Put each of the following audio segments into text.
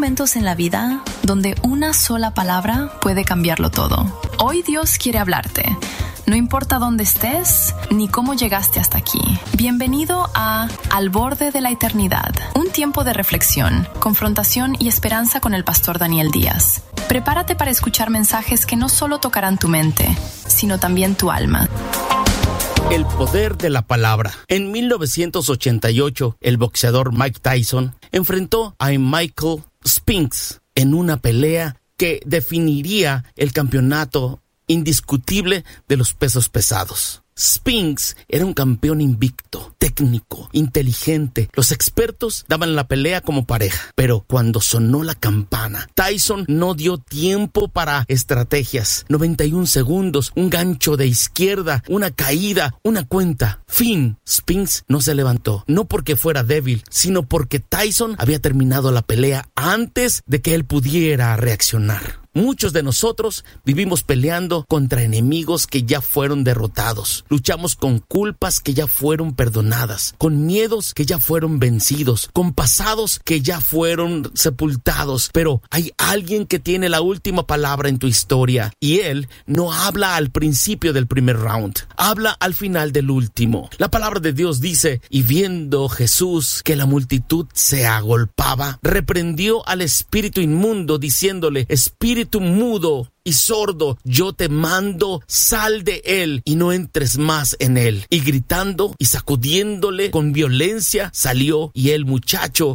momentos en la vida donde una sola palabra puede cambiarlo todo. Hoy Dios quiere hablarte. No importa dónde estés ni cómo llegaste hasta aquí. Bienvenido a Al Borde de la Eternidad, un tiempo de reflexión, confrontación y esperanza con el pastor Daniel Díaz. Prepárate para escuchar mensajes que no solo tocarán tu mente, sino también tu alma. El poder de la palabra. En 1988, el boxeador Mike Tyson enfrentó a Michael Spinks en una pelea que definiría el campeonato indiscutible de los pesos pesados. Spinks era un campeón invicto, técnico, inteligente. Los expertos daban la pelea como pareja, pero cuando sonó la campana, Tyson no dio tiempo para estrategias. 91 segundos, un gancho de izquierda, una caída, una cuenta. Fin. Spinks no se levantó, no porque fuera débil, sino porque Tyson había terminado la pelea antes de que él pudiera reaccionar. Muchos de nosotros vivimos peleando contra enemigos que ya fueron derrotados. Luchamos con culpas que ya fueron perdonadas, con miedos que ya fueron vencidos, con pasados que ya fueron sepultados. Pero hay alguien que tiene la última palabra en tu historia, y él no habla al principio del primer round, habla al final del último. La palabra de Dios dice: y viendo Jesús que la multitud se agolpaba, reprendió al espíritu inmundo, diciéndole: espíritu mudo y sordo, yo te mando, sal de él y no entres más en él. Y gritando y sacudiéndole con violencia, salió y el muchacho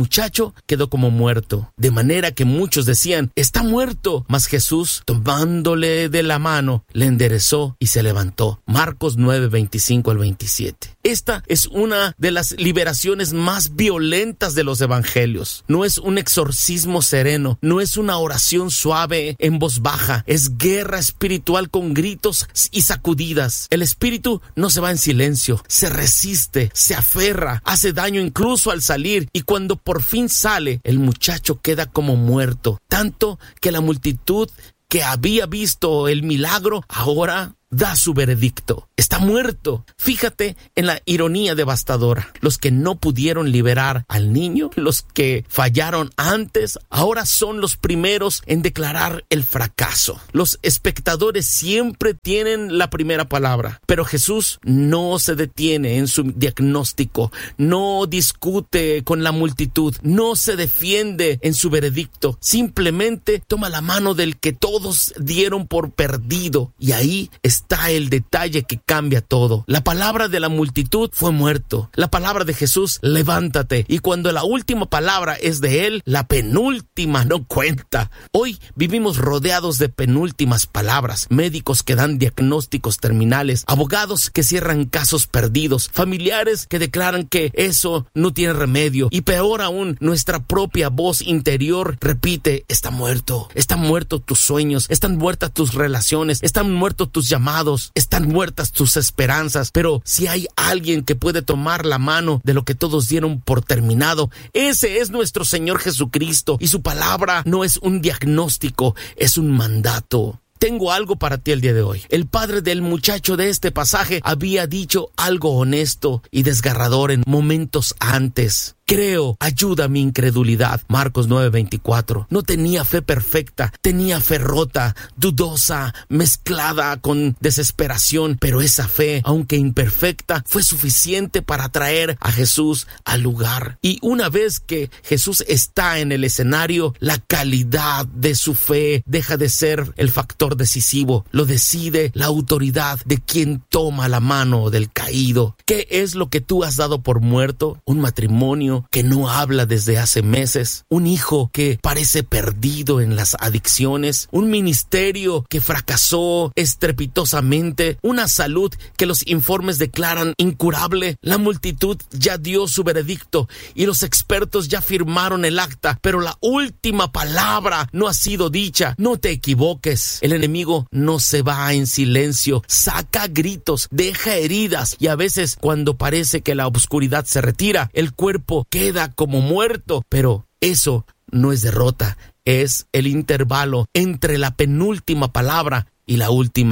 quedó como muerto. De manera que muchos decían: está muerto. Mas Jesús, tomándole de la mano, le enderezó y se levantó. Marcos 9, 25 al 27. Esta es una de las liberaciones más violentas de los evangelios. No es un exorcismo sereno, no es una oración suave en voz baja. Es guerra espiritual con gritos y sacudidas. El espíritu no se va en silencio, se resiste, se aferra, hace daño incluso al salir, y cuando por fin sale, el muchacho queda como muerto. Tanto que la multitud que había visto el milagro ahora da su veredicto: está muerto. Fíjate en la ironía devastadora. Los que no pudieron liberar al niño, los que fallaron antes, ahora son los primeros en declarar el fracaso. Los espectadores siempre tienen la primera palabra, pero Jesús no se detiene en su diagnóstico, no discute con la multitud, no se defiende en su veredicto. Simplemente toma la mano del que todos dieron por perdido, y ahí está el detalle que cambia todo. La palabra de la multitud fue muerto. La palabra de Jesús: levántate. Y cuando la última palabra es de él, la penúltima no cuenta. Hoy vivimos rodeados de penúltimas palabras. Médicos que dan diagnósticos terminales, abogados que cierran casos perdidos, familiares que declaran que eso no tiene remedio, y peor aún, nuestra propia voz interior repite: está muerto. Están muertos tus sueños, están muertas tus relaciones, están muertos tus llamados, están muertas tus esperanzas. Pero si hay alguien que puede tomar la mano de lo que todos dieron por terminado, ese es nuestro Señor Jesucristo, y su palabra no es un diagnóstico, es un mandato. Tengo algo para ti el día de hoy. El padre del muchacho de este pasaje había dicho algo honesto y desgarrador en momentos antes. Creo, ayuda a mi incredulidad. Marcos 9:24. No tenía fe perfecta, tenía fe rota, dudosa, mezclada con desesperación, pero esa fe, aunque imperfecta, fue suficiente para traer a Jesús al lugar. Y una vez que Jesús está en el escenario, la calidad de su fe deja de ser el factor decisivo. Lo decide la autoridad de quien toma la mano del caído. ¿Qué es lo que tú has dado por muerto? Un matrimonio que no habla desde hace meses, un hijo que parece perdido en las adicciones, un ministerio que fracasó estrepitosamente, una salud que los informes declaran incurable. La multitud ya dio su veredicto y los expertos ya firmaron el acta, pero la última palabra no ha sido dicha. No te equivoques, el enemigo no se va en silencio, saca gritos, deja heridas, y a veces cuando parece que la oscuridad se retira, el cuerpo queda como muerto. Pero eso no es derrota, es el intervalo entre la penúltima palabra y la última.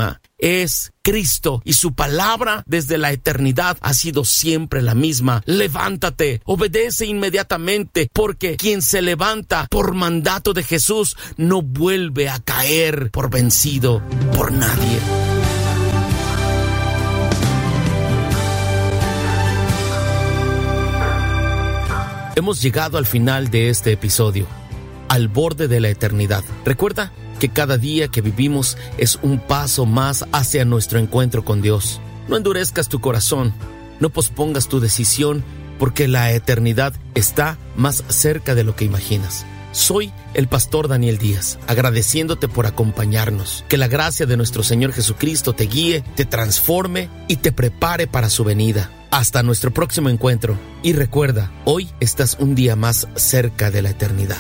es Cristo y su palabra desde la eternidad ha sido siempre la misma. Levántate, obedece inmediatamente, porque quien se levanta por mandato de Jesús no vuelve a caer por vencido por nadie. Hemos llegado al final de este episodio, al borde de la eternidad. Recuerda que cada día que vivimos es un paso más hacia nuestro encuentro con Dios. No endurezcas tu corazón, no pospongas tu decisión, porque la eternidad está más cerca de lo que imaginas. Soy el pastor Daniel Díaz, agradeciéndote por acompañarnos. Que la gracia de nuestro Señor Jesucristo te guíe, te transforme y te prepare para su venida. Hasta nuestro próximo encuentro. Y recuerda, hoy estás un día más cerca de la eternidad.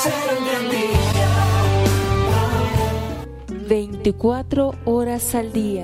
24 horas al día.